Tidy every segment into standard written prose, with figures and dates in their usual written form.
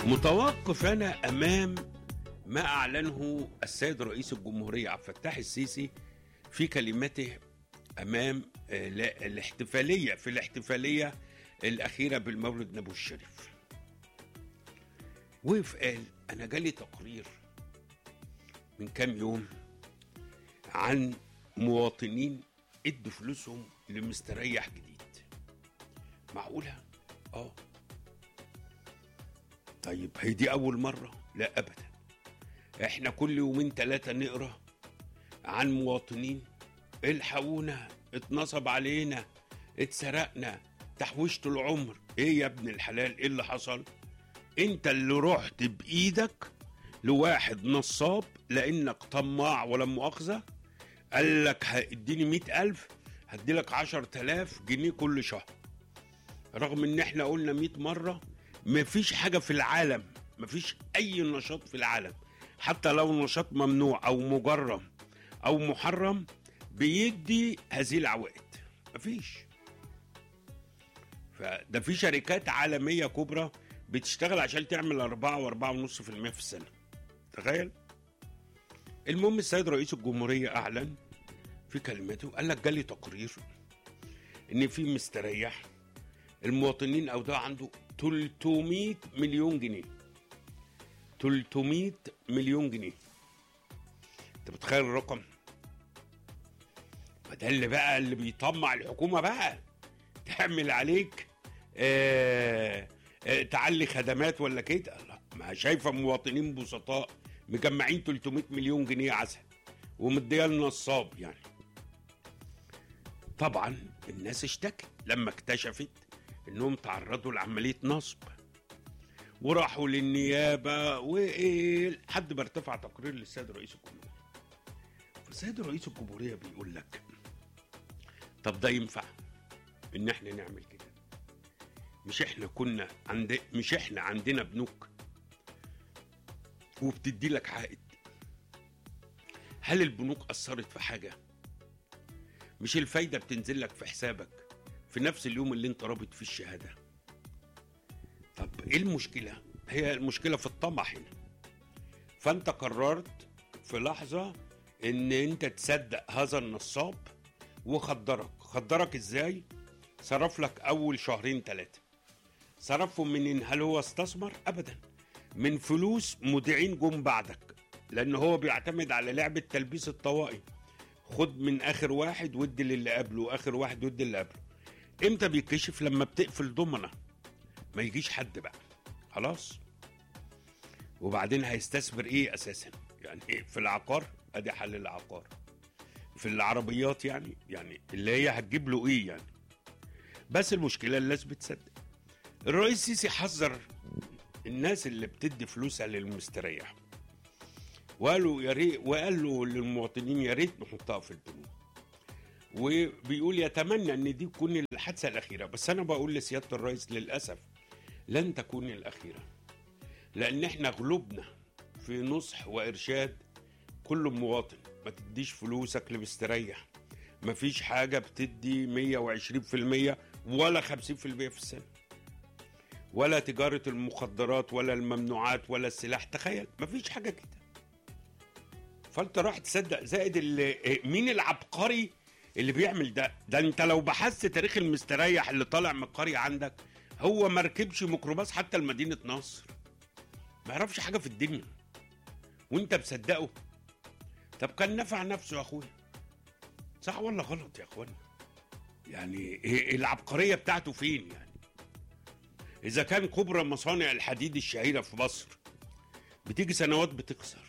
متوقف أنا أمام ما أعلنه السيد رئيس الجمهورية عبد الفتاح السيسي في كلمته أمام الاحتفالية الأخيرة بالمولد النبوي الشريف. وقف قال أنا جالي تقرير من كام يوم عن مواطنين ادوا فلوسهم لمستريح جديد. معقولة؟ طيب هي دي أول مرة؟ لا أبدا. احنا كل يومين 3 نقرأ عن مواطنين الحقونا، اتنصب علينا، اتسرقنا، تحويشة العمر. ايه يا ابن الحلال؟ ايه اللي حصل؟ انت اللي رحت بإيدك لواحد نصاب لأنك طماع ولا مؤاخذة، قال لك هاديني 100,000 هديلك 10,000 جنيه كل شهر، رغم ان احنا قلنا 100 مرة مفيش حاجة في العالم، مفيش أي نشاط في العالم حتى لو نشاط ممنوع أو مجرم أو محرم بيدي هذه العوائد، مفيش. فده في شركات عالمية كبرى بتشتغل عشان تعمل 4 و4.5% في السنة، تخيل. المهم السيد رئيس الجمهورية أعلن في كلمته، قال لك جالي تقرير إن في مستريح المواطنين أودعوا عنده 300 مليون جنيه. 300 مليون جنيه، انت بتخيل الرقم؟ فده اللي بقى اللي بيطمع الحكومة بقى تعمل عليك تعلي خدمات ولا كده. لا، ما شايفة مواطنين بسطاء مجمعين 300 مليون جنيه عسل ومديها النصاب يعني. طبعا الناس اشتكت لما اكتشفت انهم تعرضوا لعملية نصب وراحوا للنيابة لحد ما ارتفع تقرير للسيد رئيس الجمهورية. فالسيد رئيس الجمهورية بيقول لك طب ده ينفع ان احنا نعمل كده؟ مش احنا عندنا بنوك وبتدي لك عائد؟ هل البنوك اثرت في حاجة؟ مش الفايدة بتنزل لك في حسابك في نفس اليوم اللي انت رابط فيه الشهادة؟ طب ايه المشكلة؟ هي المشكلة في الطمع هنا. فانت قررت في لحظة ان انت تصدق هذا النصاب خدرك ازاي؟ صرف لك اول 2-3 صرفهم منين؟ هل هو استثمر؟ ابدا، من فلوس مودعين جم بعدك، لان هو بيعتمد على لعبة تلبيس الطوائي. خد من اخر واحد ودي للي قبله، اخر واحد ودي اللي قبله. امتى بيكشف؟ لما بتقفل ضمنة ما يجيش حد بقى، خلاص. وبعدين هيستثمر ايه اساسا؟ يعني في العقار، ادي حل العقار. في العربيات يعني اللي هي هتجيب له ايه يعني؟ بس المشكله الناس بتصدق. الرئيس السيسي حذر الناس اللي بتدي فلوسها للمستريح، وقال له للمواطنين يا ريت نحطها في البنوك، وبيقول يتمنى ان دي تكون الحادثه الاخيره. بس انا بقول لسياده الرئيس للاسف لن تكون الاخيره، لان احنا غلوبنا في نصح وارشاد كل مواطن. ما تديش فلوسك لمستريح، مفيش حاجه بتدي 120% ولا 50% في السنه، ولا تجاره المخدرات ولا الممنوعات ولا السلاح، تخيل مفيش حاجه كده. فانت راح تصدق. زائد مين العبقري اللي بيعمل ده انت لو بحثت تاريخ المستريح اللي طالع من القرية عندك، هو ما ركبش ميكروباص حتى لمدينة نصر، ما يعرفش حاجة في الدنيا وانت مصدقه. طب كان نفع نفسه يا اخويا، صح ولا غلط يا اخوانا؟ يعني العبقرية بتاعته فين يعني؟ اذا كان كبرى مصانع الحديد الشهيرة في مصر بتيجي سنوات بتخسر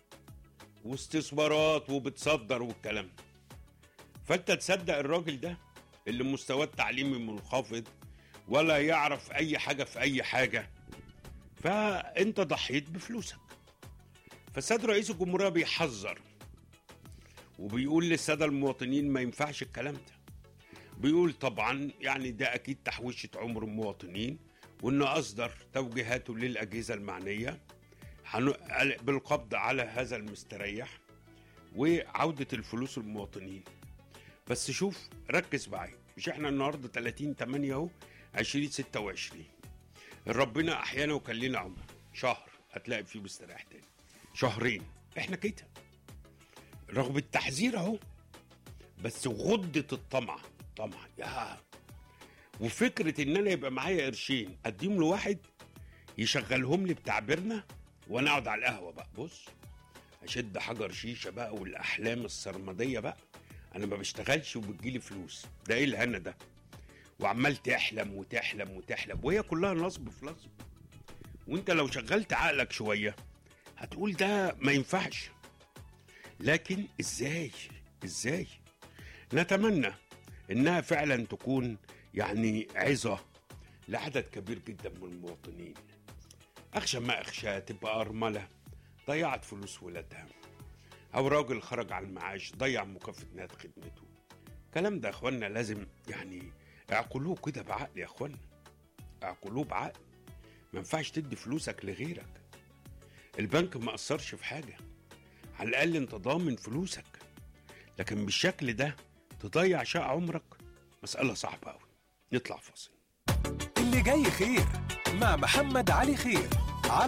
واستثمارات وبتصدر والكلام ده، فانت تصدق الراجل ده اللي مستواه التعليمي منخفض ولا يعرف اي حاجة في اي حاجة؟ فانت ضحيت بفلوسك. فالسيد رئيس الجمهورية بيحذر وبيقول للسادة المواطنين ما ينفعش الكلام ده. بيقول طبعا يعني ده اكيد تحويشة عمر المواطنين، وانه اصدر توجيهاته للاجهزة المعنية بالقبض على هذا المستريح وعودة الفلوس للمواطنين. بس شوف، ركز معايا، مش احنا النهارده 30/8 اهو 2026، ربنا احيانا وكان لنا عمر. شهر هتلاقي فيه مستريح تاني، شهرين. احنا كده رغم التحذير اهو، بس غدة الطمع طمع يا. وفكرة ان انا يبقى معايا قرشين اديهم لواحد يشغلهم لي بتعبيرنا وانا اقعد على القهوة بقى، بص اشد حجر شيشة بقى والاحلام السرمدية بقى. انا ما بشتغلش وبتجيلي فلوس، ده ايه الهنا ده؟ وعمال تحلم وتحلم وتحلم وهي كلها نصب في نصب. وانت لو شغلت عقلك شوية هتقول ده ما ينفعش، لكن ازاي نتمنى انها فعلا تكون يعني عظة لعدد كبير جدا من المواطنين. اخشى ما اخشى تبقى ارملة ضيعت فلوس ولادها، او راجل خرج على المعاش ضيع مكافأة نهاية خدمته. الكلام ده يا اخوانا لازم يعني اعقلوه كده بعقل يا اخوانا، اعقلوه بعقل. ما ينفعش تدي فلوسك لغيرك. البنك ما قصرش في حاجة، على الاقل انت ضامن فلوسك، لكن بالشكل ده تضيع شقة عمرك مسألة صعبة قوي. نطلع فاصل. اللي جاي خير مع محمد علي خير